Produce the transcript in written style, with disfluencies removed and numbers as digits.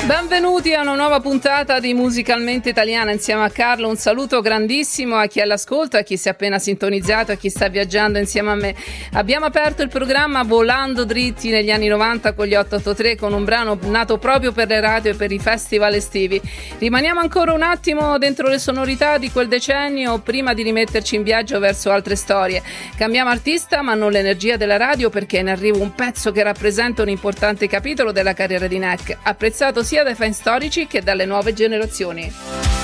Benvenuti a una nuova puntata di Musicalmente Italiana insieme a Carlo. Un saluto grandissimo a chi è all'ascolto, a chi si è appena sintonizzato, a chi sta viaggiando insieme a me. Abbiamo aperto il programma volando dritti negli anni 90 con gli 883, con un brano nato proprio per le radio e per i festival estivi. Rimaniamo ancora un attimo dentro le sonorità di quel decennio prima di rimetterci in viaggio verso altre storie. Cambiamo artista ma non l'energia della radio, perché è in arrivo un pezzo che rappresenta un importante capitolo della carriera di Neck, apprezzato sia dai fan storici che dalle nuove generazioni.